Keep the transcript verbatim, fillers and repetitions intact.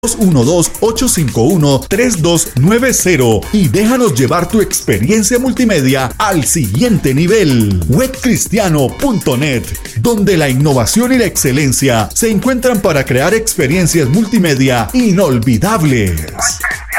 dos uno dos, ocho cinco uno, tres dos nueve cero y déjanos llevar tu experiencia multimedia al siguiente nivel. web cristiano punto net, donde la innovación y la excelencia se encuentran para crear experiencias multimedia inolvidables.